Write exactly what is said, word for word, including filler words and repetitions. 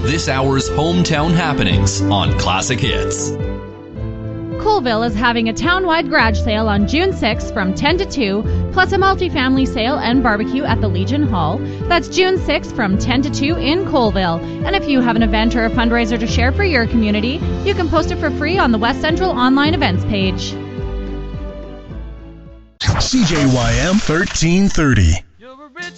this hour's hometown happenings on Classic Hits. Colville is having a town-wide garage sale on June sixth from ten to two, plus a multifamily sale and barbecue at the Legion Hall. That's June sixth from ten to two in Colville. And if you have an event or a fundraiser to share for your community, you can post it for free on the West Central online events page. C J Y M thirteen thirty.